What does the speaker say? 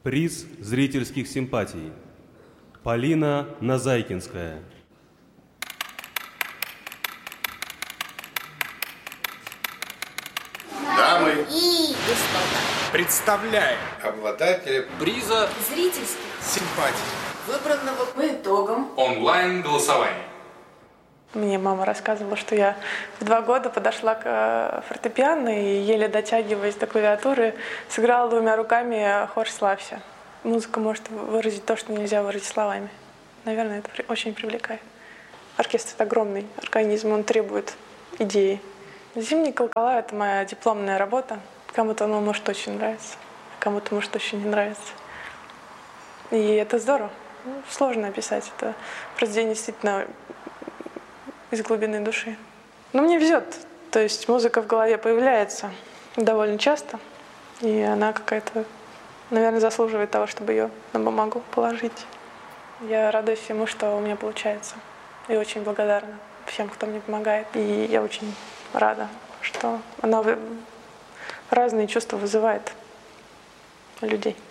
Приз зрительских симпатий. Полина Назайкинская. Дамы и господа, представляем обладателя приза зрительских симпатий, выбранного по итогам онлайн-голосования. Мне мама рассказывала, что я в 2 года подошла к фортепиано и, еле дотягиваясь до клавиатуры, сыграла 2 руками хор «Славься». Музыка может выразить то, что нельзя выразить словами. Наверное, это очень привлекает. Оркестр — это огромный организм, он требует идеи. «Зимние колокола» — это моя дипломная работа. Кому-то она может очень нравиться, кому-то может очень не нравиться. И это здорово. Сложно описать. Это произведение действительно из глубины души. Но мне везет. То есть музыка в голове появляется довольно часто, и она какая-то, наверное, заслуживает того, чтобы ее на бумагу положить. Я радуюсь всему, что у меня получается. И очень благодарна всем, кто мне помогает. И я очень рада, что она разные чувства вызывает у людей.